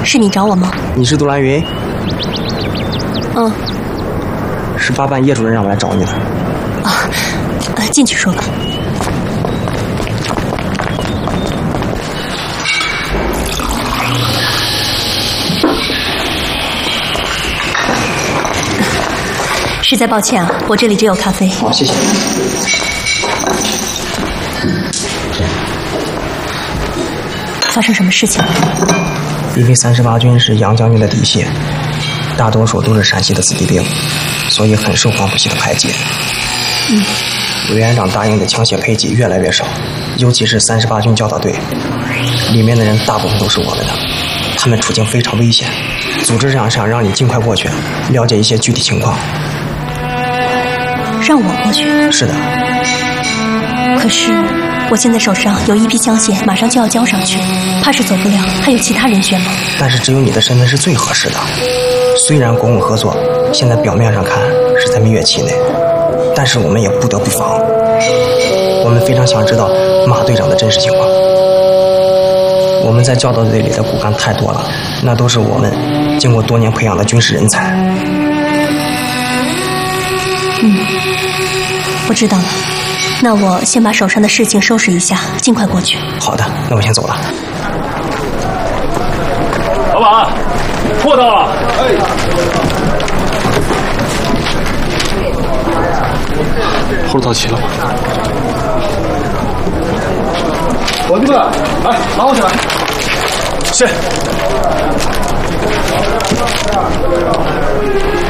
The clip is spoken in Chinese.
是你找我吗？ 你是杜兰云？ 嗯。 18班叶主任让我来找你的。 啊，进去说吧。实在抱歉啊，我这里只有咖啡。 好，谢谢。 发生什么事情了？ 因为38军是杨将军的嫡系，大多数都是陕西的子弟兵，所以很受黄埔系的排挤。委员长答应的枪械配给越来越少，尤其是38军教导队，里面的人大部分都是我们的，他们处境非常危险。组织上想让你尽快过去，了解一些具体情况。 让我过去？ 是的。 可是我现在手上有一批枪械，马上就要交上去，怕是走不了。还有其他人选吗？ 但是只有你的身份是最合适的。虽然国共合作现在表面上看是在蜜月期内，但是我们也不得不防。我们非常想知道马队长的真实情况。我们在教导队里的骨干太多了，那都是我们经过多年培养的军事人才。 我知道了。那我先把手上的事情收拾一下，尽快过去。 好的，那我先走了。 老板，货到了。 猴到齐了吗？ 伙计们，来，拿我起来。 是。